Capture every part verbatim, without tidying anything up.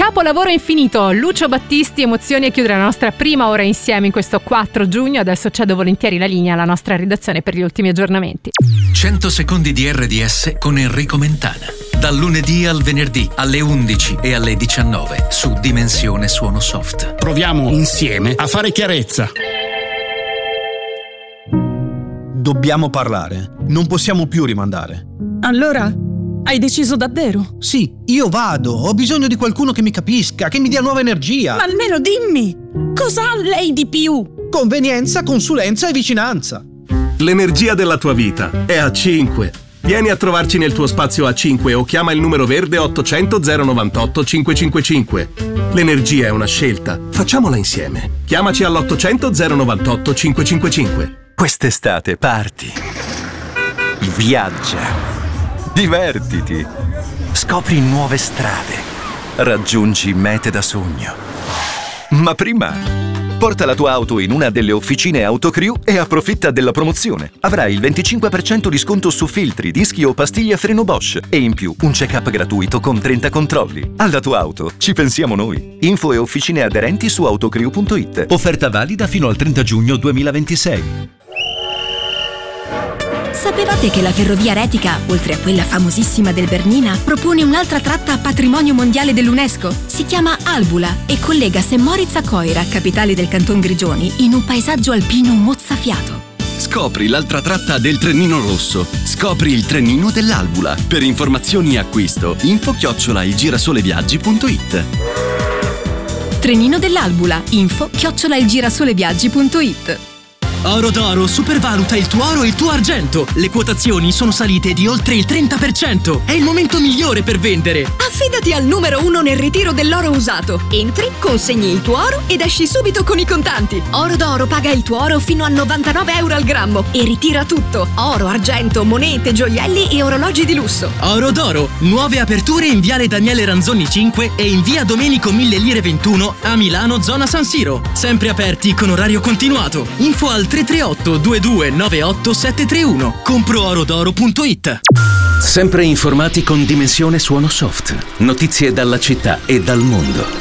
Capolavoro infinito, Lucio Battisti, emozioni a chiudere la nostra prima ora insieme in questo quattro giugno. Adesso cedo volentieri la linea alla nostra redazione per gli ultimi aggiornamenti. cento secondi di R D S con Enrico Mentana. Dal lunedì al venerdì alle undici e alle diciannove su Dimensione Suono Soft. Proviamo insieme a fare chiarezza. Dobbiamo parlare. Non possiamo più rimandare. Allora, hai deciso davvero? Sì, io vado. Ho bisogno di qualcuno che mi capisca, che mi dia nuova energia. Ma almeno dimmi, cosa ha lei di più? Convenienza, consulenza e vicinanza. L'energia della tua vita è A cinque. Vieni a trovarci nel tuo spazio A cinque o chiama il numero verde ottocento zero novantotto cinquecentocinquantacinque. L'energia è una scelta. Facciamola insieme. Chiamaci all'ottocento zero novantotto cinquecentocinquantacinque. Quest'estate parti, viaggia, divertiti, scopri nuove strade, raggiungi mete da sogno. Ma prima, porta la tua auto in una delle officine Autocrew e approfitta della promozione. Avrai il venticinque per cento di sconto su filtri, dischi o pastiglie a freno Bosch e in più un check-up gratuito con trenta controlli. Alla tua auto ci pensiamo noi. Info e officine aderenti su autocrew punto it. Offerta valida fino al trenta giugno duemilaventisei. Sapevate che la ferrovia Retica, oltre a quella famosissima del Bernina, propone un'altra tratta a patrimonio mondiale dell'UNESCO? Si chiama Albula e collega Saint Moritz a Coira, capitale del Canton Grigioni, in un paesaggio alpino mozzafiato. Scopri l'altra tratta del Trennino Rosso. Scopri il Trennino dell'Albula. Per informazioni e acquisto, info chiocciola il girasoleviaggi punto it. Trennino dell'Albula, info chiocciola il girasoleviaggi punto it. Oro d'Oro supervaluta il tuo oro e il tuo argento. Le quotazioni sono salite di oltre il trenta per cento. È il momento migliore per vendere. Affidati al numero uno nel ritiro dell'oro usato. Entri, consegni il tuo oro ed esci subito con i contanti. Oro d'Oro paga il tuo oro fino a novantanove euro al grammo e ritira tutto: oro, argento, monete, gioielli e orologi di lusso. Oro d'Oro, nuove aperture in viale Daniele Ranzoni cinque e in via Domenico Mille Lire ventuno a Milano, zona San Siro. Sempre aperti con orario continuato. Info al tre tre otto due due nove otto sette tre uno. compro oro d'oro punto it. Sempre informati con Dimensione Suono Soft. Notizie dalla città e dal mondo.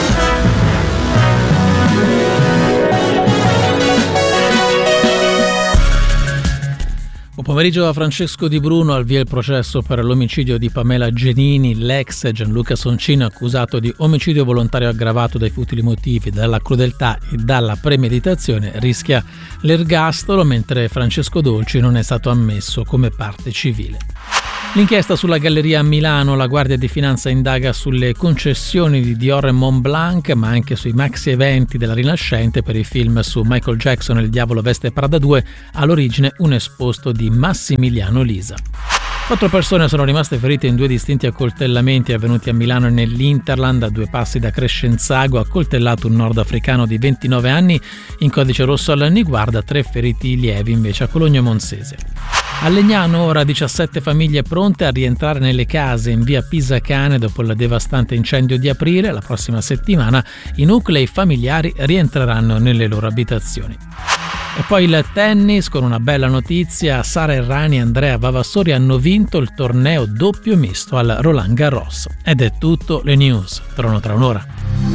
Buon pomeriggio da Francesco Di Bruno. Al via il processo per l'omicidio di Pamela Genini. L'ex Gianluca Soncino, accusato di omicidio volontario aggravato dai futili motivi, dalla crudeltà e dalla premeditazione, rischia l'ergastolo, mentre Francesco Dolci non è stato ammesso come parte civile. L'inchiesta sulla Galleria a Milano. La Guardia di Finanza indaga sulle concessioni di Dior e Montblanc, ma anche sui maxi eventi della Rinascente per i film su Michael Jackson e Il Diavolo Veste Prada due, all'origine un esposto di Massimiliano Lisa. Quattro persone sono rimaste ferite in due distinti accoltellamenti avvenuti a Milano e nell'Interland. A due passi da Crescenzago, accoltellato un nordafricano di ventinove anni in codice rosso alla Niguarda, tre feriti lievi invece a Cologno Monzese. A Legnano ora diciassette famiglie pronte a rientrare nelle case in via Pisacane dopo il devastante incendio di aprile. La prossima settimana i nuclei familiari rientreranno nelle loro abitazioni. E poi il tennis con una bella notizia: Sara Errani e Andrea Vavassori hanno vinto il torneo doppio misto al Roland Garros. Ed è tutto, le news tornano tra un'ora.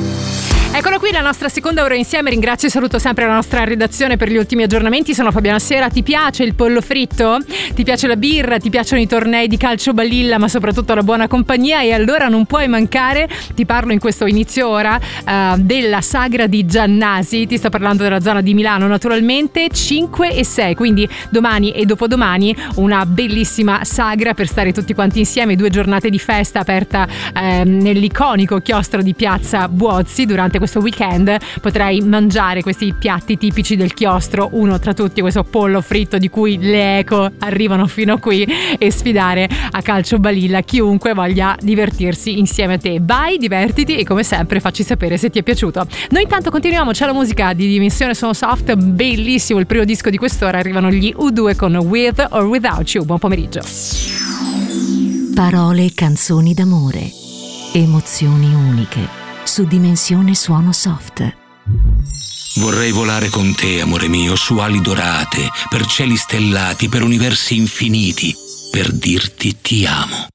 Eccola qui la nostra seconda ora insieme. Ringrazio e saluto sempre la nostra redazione per gli ultimi aggiornamenti. Sono Fabiana Sera. Ti piace il pollo fritto? Ti piace la birra? Ti piacciono i tornei di calcio balilla, ma soprattutto la buona compagnia? E allora non puoi mancare. Ti parlo in questo inizio ora uh, della sagra di Giannasi. Ti sto parlando della zona di Milano, naturalmente, cinque e sei, quindi domani e dopodomani una bellissima sagra per stare tutti quanti insieme. Due giornate di festa aperta eh, nell'iconico chiostro di Piazza Buozzi. Durante questo weekend potrai mangiare questi piatti tipici del chiostro, uno tra tutti questo pollo fritto di cui le eco arrivano fino qui, e sfidare a calcio balilla chiunque voglia divertirsi insieme a te. Vai, divertiti e come sempre facci sapere se ti è piaciuto. Noi intanto continuiamo, c'è la musica di Dimensione Suono Soft, bellissimo il primo disco di quest'ora, arrivano gli U due con With or Without You. Buon pomeriggio. Parole e canzoni d'amore, emozioni uniche su Dimensione Suono Soft. Vorrei volare con te, amore mio, su ali dorate, per cieli stellati, per universi infiniti, per dirti ti amo.